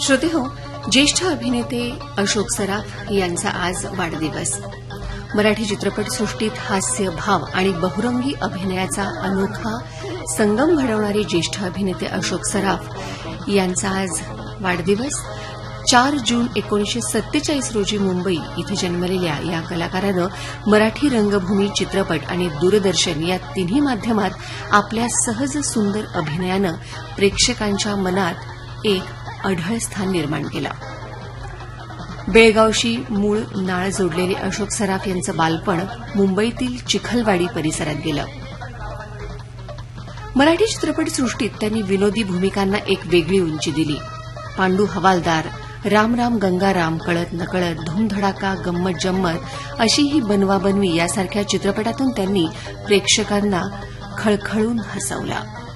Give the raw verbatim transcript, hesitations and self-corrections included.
श्रोतेहो, ज्येष्ठ अभिनेते अशोक सराफ यांचा आज वाढदिवस. मराठी चित्रपटसृष्टीत हास्य, भाव आणि बहुरंगी अभिनयाचा अनोखा संगम घडवणारे ज्येष्ठ अभिनेते अशोक सराफ यांचा आज वाढदिवस. चार जून एकोणीसशे सत्तेचाळीस रोजी मुंबई इथे जन्मलेल्या या कलाकारानं मराठी रंगभूमी, चित्रपट आणि दूरदर्शन या तिन्ही माध्यमात आपल्या सहज सुंदर अभिनयानं प्रेक्षकांच्या मनात एक अढळ स्थान निर्माण केलं. बेळगावशी मूळ नाळ जोडलेले अशोक सराफ यांचं बालपण मुंबईतील चिखलवाडी परिसरात गेलं. मराठी चित्रपटसृष्टीत त्यांनी विनोदी भूमिकांना एक वेगळी उंची दिली. पांडू हवालदार, राम राम गंगाराम, कळत नकळत, धूमधडाका, गंमत जम्मत अशी ही बनवाबनवी यासारख्या चित्रपटातून त्यांनी प्रेक्षकांना खळखळून हसवलं.